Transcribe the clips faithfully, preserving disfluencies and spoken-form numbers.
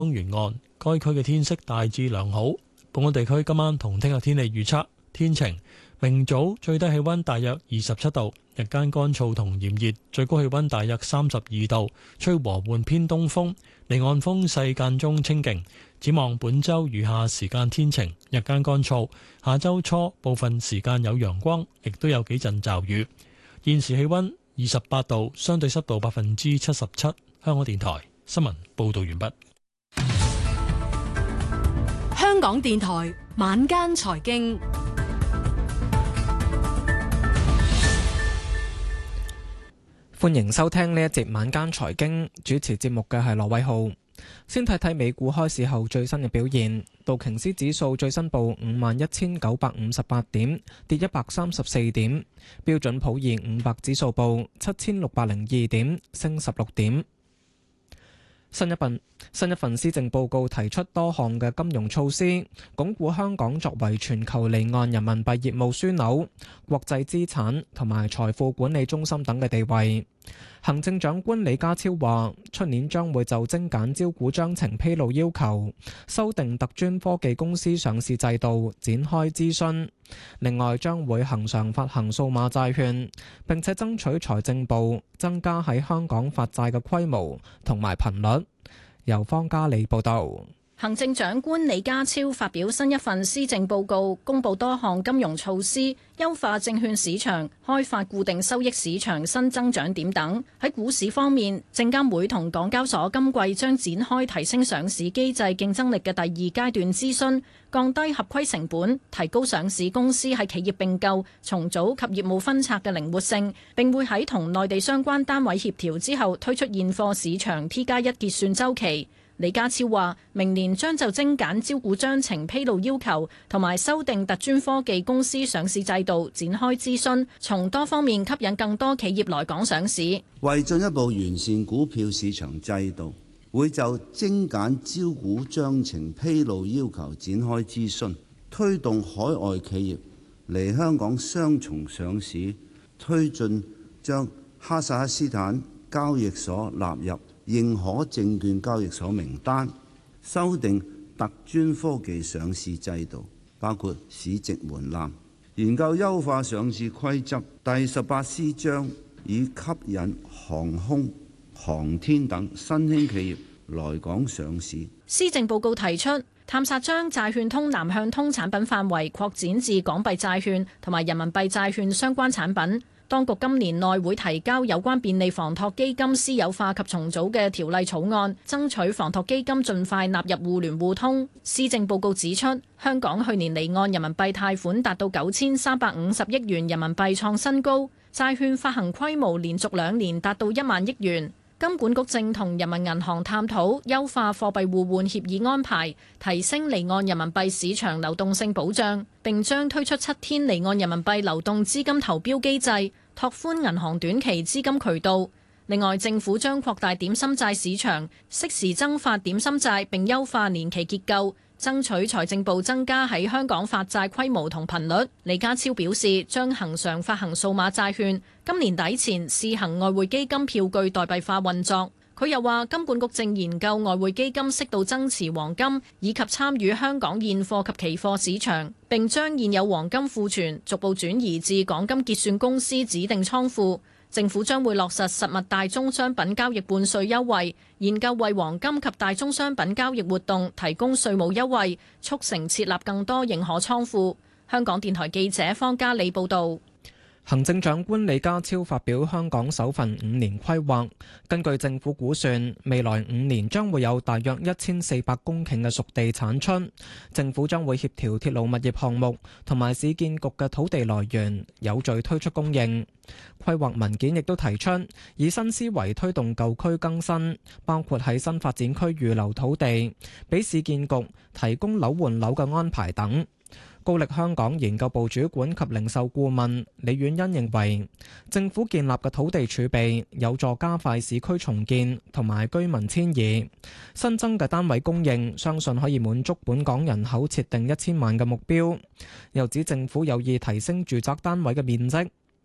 東沿岸，該區嘅天色大致良好。本港地區今晚同聽日天氣預測天晴，明早最低氣溫大約二十七度，日間乾燥同炎熱，最高氣溫大約三十二度，吹和緩偏東風，離岸風勢間中清勁。展望本周餘下時間天晴，日間乾燥，下周初部分時間有陽光，亦都有幾陣驟雨。現時氣溫二十八度，相對濕度百分之七十七。香港電台新聞報道完畢。 香港電台晚間財經， 歡迎收聽呢一節晚間財經，主持節目嘅係羅偉浩。先睇睇美股開市後最新嘅表現，道瓊斯指數最新報五萬一千九百五十八點，跌一百三十四點；標準普爾五百指數報七千六百零二點，升十六點。新一份新一份施政報告提出多項嘅金融措施，鞏固香港作為全球離岸人民幣業務樞紐、國際資產同埋財富管理中心等嘅地位。行政長官李家超話，出年將會就精簡招股章程披露要求，修訂特專科技公司上市制度展開諮詢。另外，將會恆常發行數碼債券，並且爭取財政部增加喺香港發債嘅規模同埋頻率。由方嘉利報導。 行政長官李家超發表新一份施政報告，公布多項金融措施，優化證券市場，開發固定收益市場新增長點等。喺股市方面，證監會同港交所今季將展開提升上市機制競爭力嘅第二階段諮詢，降低合規成本，提高上市公司喺企業併購、重組及業務分拆嘅靈活性，並會喺同內地相關單位協調之後推出現貨市場 T 加一結算週期。李家超話：明年將就精簡招股章程披露要求同埋修訂特專科技公司上市制度展開諮詢，從多方面吸引更多企業來港上市。 為進一步完善股票市場制度，會就精簡招股章程披露要求展開諮詢，推動海外企業嚟香港雙重上市，推進將哈薩克斯坦交易所納入認可證券交易所名單，修訂特專科技上市制度，包括市值門檻，研究優化上市規則。第十八 C 章以吸引航空、航天等新興企業來港上市。 施政報告提出，探索將債券通南向通產品範圍擴展至港幣債券同埋人民幣債券相關產品。當局今年內會提交有關便利房託基金私有化及重組嘅條例草案，爭取房託基金盡快納入互聯互通。施政報告指出，香港去年離岸人民幣貸款達到九千三百五十億元人民幣創新高，債券發行規模連續兩年達到一萬億元。金管局正同人民銀行探討優化貨幣互換協議安排，提升離岸人民幣市場流動性保障，並將推出七天離岸人民幣流動資金投標機制，拓寬銀行短期資金渠道。另外，政府將擴大點心債市場，適時增發點心債，並優化年期結構，爭取財政部增加喺香港發債規模同頻率。李家超表示，將恆常發行數碼債券，今年底前試行外匯基金票據代幣化運作。佢又話，金管局正研究外匯基金適度增持黃金，以及參與香港現貨及期貨市場，並將現有黃金庫存逐步轉移至港金結算公司指定倉庫。政府將會落實實物大宗商品交易半稅優惠，研究為黃金及大宗商品交易活動提供稅務優惠，促成設立更多認可倉庫。香港電台記者方嘉利報導。 行政長官李家超發表香港首份五年規劃，根據政府估算，未來五年將會有大約一千四百公頃嘅熟地產出。政府將會協調鐵路物業項目同埋市建局嘅土地來源，有序推出供應。規劃文件亦都提出，以新思維推動舊區更新，包括喺新發展區預留土地，俾市建局提供樓換樓嘅安排等。高力香港研究部主管及零售顧問李婉欣認為，政府建立嘅土地儲備有助加快市區重建同埋居民遷移，新增嘅單位供應相信可以滿足本港人口設定一千萬嘅目標。又指政府有意提升住宅單位嘅面積。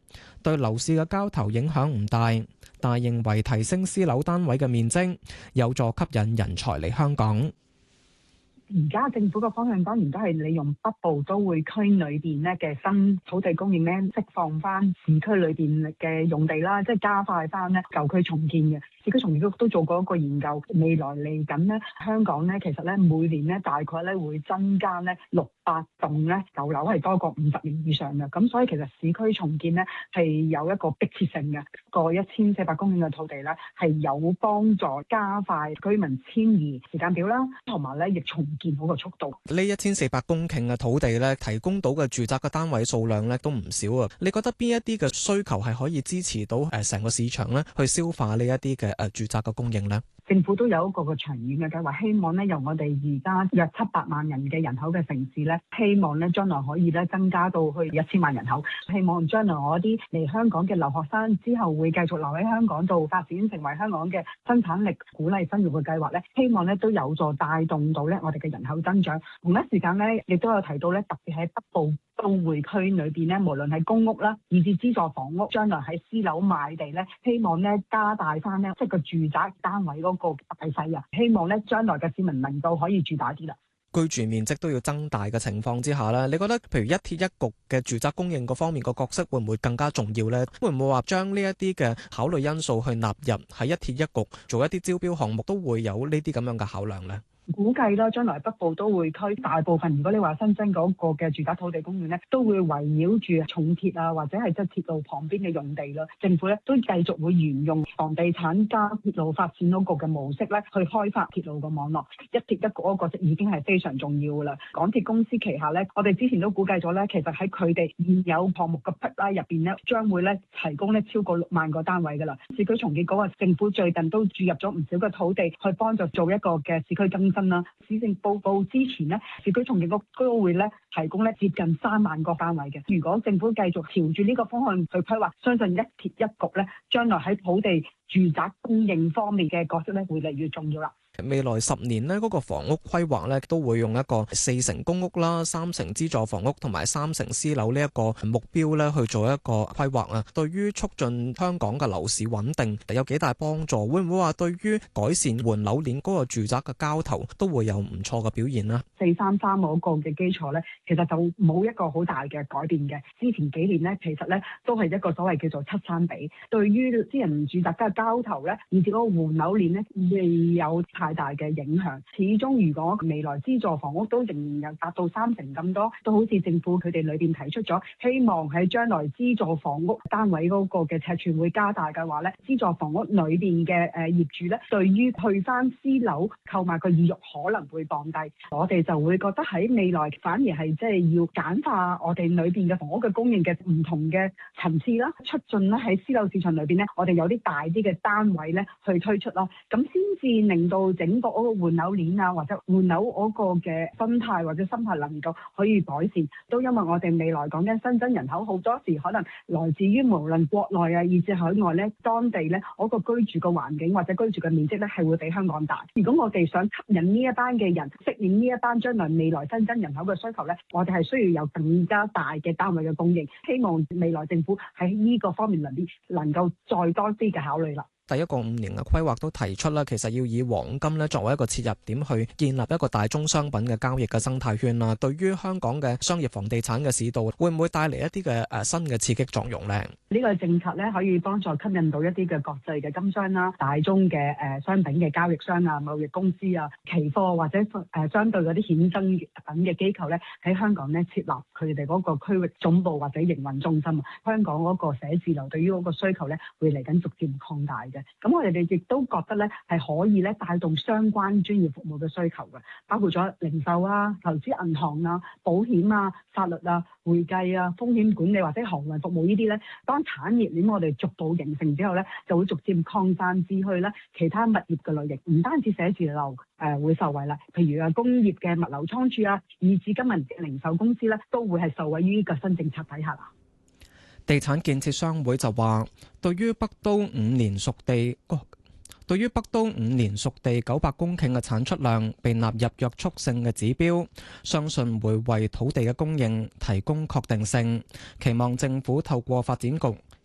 對樓市嘅交投影響唔大，但係認為提升私樓單位嘅面積有助吸引人才嚟香港。 而家政府嘅方向當然都係利用北部都會區裏邊咧嘅新土地供應咧，釋放翻市區裏邊嘅用地啦，即係加快翻咧舊區重建嘅。市區重建都都做過一個研究，未來嚟緊咧香港咧其實咧每年咧大概咧會增加咧六百棟咧舊樓，係多過五十年以上嘅。咁所以其實市區重建咧係有一個迫切性嘅，個一千四百公頃嘅土地咧係有幫助加快居民遷移時間表啦，同埋咧亦重建好個速度。 呢一千四百公頃嘅土地咧，提供到嘅住宅嘅單位數量咧都唔少啊！你覺得邊一啲嘅需求係可以支持到誒成個市場咧去消化呢一啲嘅誒住宅嘅供應咧？ 政府都有一個個長遠嘅計劃，希望咧由我哋而家約七百萬人嘅人口嘅城市咧，希望咧將來可以咧增加到去一千萬人口。希望將來我啲嚟香港嘅留學生之後會繼續留喺香港度發展，成為香港嘅生產力，鼓勵生育嘅計劃咧，希望咧都有助帶動到咧我哋嘅人口增長。同一時間咧，亦都有提到咧，特別喺北部都會區裏邊咧，無論係公屋啦，以至資助房屋，將來喺私樓賣地咧，希望咧加大翻咧，即係個住宅單位嗰個大細啊，希望咧將來嘅市民能夠可以住大啲啦。 居住面積都要增大嘅情況之下咧，你覺得譬如一鐵一局嘅住宅供應嗰方面個角色會唔會更加重要咧？會唔會話將呢一啲嘅考慮因素去納入喺一鐵一局做一啲招標項目，都會有呢啲咁樣嘅考量咧？ 估計啦，將來北部都會區大部分，如果你話新增嗰個嘅住宅土地供應咧，都會圍繞住重鐵啊，或者係即係鐵路旁邊嘅用地啦。政府咧都繼續會沿用房地產加鐵路發展嗰個嘅模式咧，去開發鐵路嘅網絡。一鐵一局嗰個角色已經係非常重要噶啦。港鐵公司旗下咧，我哋之前都估計咗咧，其實喺佢哋現有項目嘅匹拉入邊咧，將會咧提供咧超過六萬個單位噶啦。市區重建嗰個政府最近都注入咗唔少嘅土地，去幫助做一個嘅市區更新啦。市政報告之前咧，市區重建局都會咧提供咧接近三萬個單位嘅。如果政府繼續朝住呢個方向去規劃，相信一鐵一局咧，將來喺土地住宅供應方面嘅角色咧，會越嚟越重要啦。 未來十年呢，嗰個房屋規劃咧，都會用一個四成公屋啦、三成資助房屋同埋三成私樓呢一個目標咧去做一個規劃啊。對於促進香港嘅樓市穩定有幾大幫助？會唔會話對於改善換樓鏈嗰個住宅嘅交投都會有唔錯嘅表現呢？ 四三三嗰個嘅基礎咧，其實就冇一個好大嘅改變嘅。之前幾年咧，其實咧都係一個所謂叫做七三比。對於私人住宅嘅交投咧，以至嗰個換樓鏈咧，未有太大嘅影響。始終如果未來資助房屋都仍然有達到三成咁多，都好似政府佢哋裏邊提出咗，希望喺將來資助房屋單位嗰個嘅尺寸會加大嘅話咧，資助房屋裏邊嘅誒業主咧，對於去翻私樓購買個意欲可能會降低。我哋就會覺得喺未來反而係即係要簡化我哋裏邊嘅房屋嘅供應嘅唔同嘅層次啦，促進咧喺私樓市場裏邊咧，我哋有啲大啲嘅單位咧去推出啦，咁先至令到整個嗰個換樓鏈啊，或者換樓嗰個嘅生態或者生態能夠可以改善。都因為我哋未來講緊新增人口好多時可能來自於無論國內啊，以至海外咧，當地咧嗰個居住嘅環境或者居住嘅面積咧係會比香港大。如果我哋想吸引呢一班嘅人，適應呢一班將來未來新增人口嘅需求咧，我哋係需要有更加大嘅單位嘅供應。希望未來政府喺呢個方面能啲能夠再多啲嘅考慮啦。 第一個五年嘅規劃都提出啦，其實要以黃金咧作為一個切入點，去建立一個大宗商品嘅交易嘅生態圈啦。對於香港嘅商業房地產嘅市道，會唔會帶嚟一啲嘅誒新嘅刺激作用咧？ 呢個政策咧可以幫助吸引到一啲嘅國際嘅金商啦、大宗嘅誒商品嘅交易商啊、貿易公司啊、期貨或者誒相對嗰啲衍生品嘅機構咧，喺香港咧設立佢哋嗰個區域總部或者營運中心啊。香港嗰個寫字樓對於嗰個需求咧會嚟緊逐漸擴大。咁我哋哋亦都覺得咧係可以咧帶動相關專業服務嘅需求嘅，包括咗零售啊、投資銀行啊、保險啊、法律啊、會計啊、風險管理或者航運服務呢啲咧，當產業鏈我哋逐步形成之後咧，就會逐漸擴散至去咧其他物業嘅類型，唔單止寫字樓誒、呃、會受惠啦，譬如啊工業嘅物流倉儲啊，以至今日嘅零售公司咧，都會係受惠於呢個新政策底下啦。 地產建設商會就話，對於北都五年熟地，哦、對於北都五年熟地九百公頃嘅產出量被納入約束性嘅指標，相信會為土地嘅供應提供確定性。期望政府透過發展局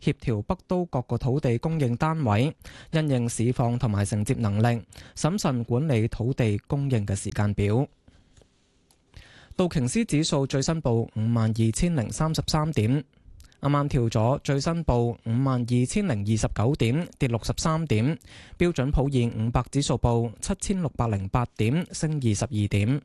協調北都各個土地供應單位，因應市況同埋承接能力，審慎管理土地供應嘅時間表。道瓊斯指數最新報五萬二千零三十三點，啱啱跳咗，最新報五萬二千零二十九點，跌六十三點。標準普爾五百指數報七千六百零八點，升二十二點。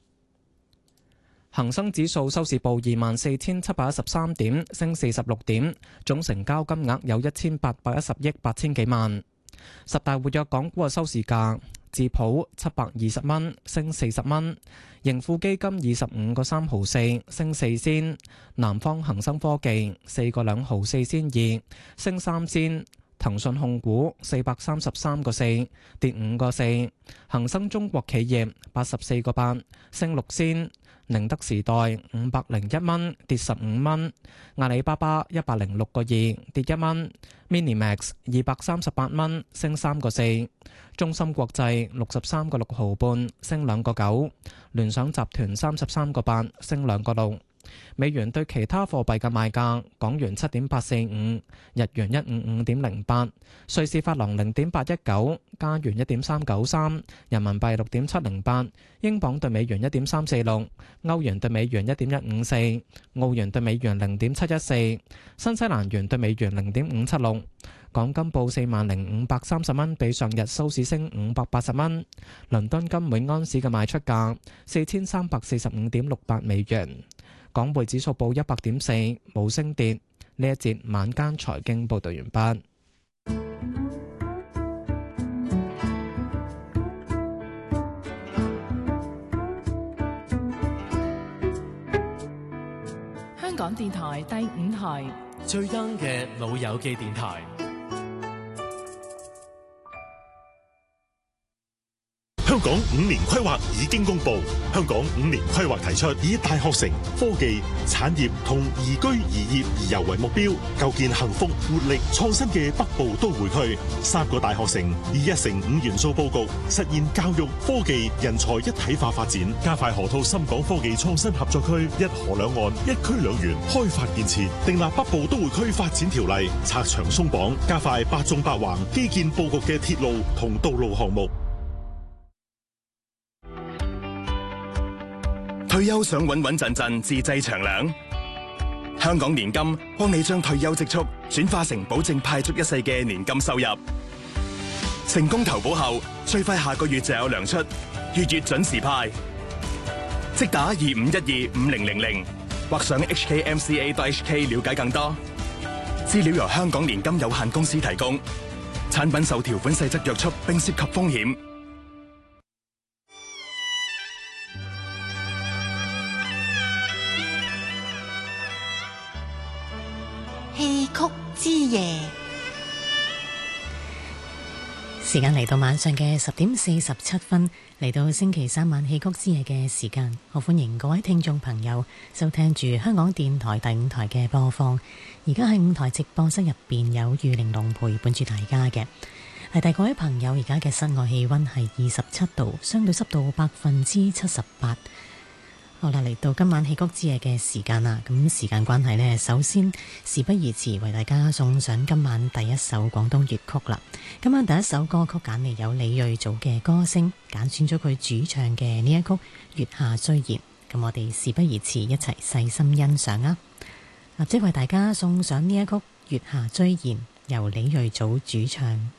恒生指數收市報二萬四千七百一十三點，升四十六點，總成交金額有一千八百一十億八千幾萬。十大活躍港股嘅收市價，智普七百二十蚊，升四十蚊；盈富基金二十五個三毫四，升四仙；南方恒生科技四個兩毫四仙二，升三仙；騰訊控股四百三十三個四，跌五個四；恒生中國企業八十四個八，升六仙；寧德時代五百零一蚊，跌十五蚊；阿里巴巴一百零六個二，跌一蚊；Minimax 二百三十八蚊，升三個四；中芯國際六十三個六毫半，升兩個九；聯想集團三十三個八，升兩個六。美元對其他貨幣嘅賣價：港元七點八四五，日元一五五點零八，瑞士法郎零點八一九，加元一點三九三，人民幣六點七零八，英鎊對美元一點三四六，歐元對美元一點一五四，澳元對美元零點七一四，新西蘭元對美元零點五七六。港金報四萬零五百三十蚊，比上日收市升五百八十蚊。倫敦金每安士嘅賣出價四千三百四十五點六八美元。港匯指數報一百點四，冇升跌。呢一節晚間財經報道完畢。 香港電台第五台最 young 嘅老友記電台。 香港五年規劃已經公布，香港五年規劃提出以大學城、科技、產業同宜居宜業宜遊為目標，構建幸福、活力、創新嘅北部都會區。三個大學城以一城五元素佈局，實現教育、科技、人才一體化發展，加快河套深港科技創新合作區，一河兩岸、一區兩園開發建設，訂立北部都會區發展條例，拆牆鬆綁，加快八縱八橫基建佈局嘅鐵路同道路項目。 退休想穩穩陣陣自製長糧，香港年金幫你將退休積蓄轉化成保證派足一世嘅年金收入。成功投保後，最快下個月就有糧出，月月準時派。即打二五一二五零零零，或上 h k m c a dot h k 了解更多。資料由香港年金有限公司提供，產品受條款細則約束並涉及風險。 戲曲之夜， 時間嚟到晚上嘅十點四十七分，嚟到星期三晚戲曲之夜嘅時間，好歡迎各位聽眾朋友收聽住香港電台第五台嘅播放。而家喺五台直播室入邊有玉玲瓏陪伴住大家嘅，係第各位朋友。而家嘅室外氣溫係二十七度，相對濕度百分之七十八。好啦，嚟到今晚戲曲之夜嘅時間啦，咁時間關係呢，首先事不宜遲，為大家送上今晚第一首廣東粵曲啦。今晚第一首歌曲揀嚟有李瑞祖嘅歌聲，揀選咗佢主唱嘅呢一曲《月下追燕》。咁我哋事不宜遲，一齊細心欣賞啊！立即為大家送上呢一曲《月下追燕》，由李瑞祖主唱。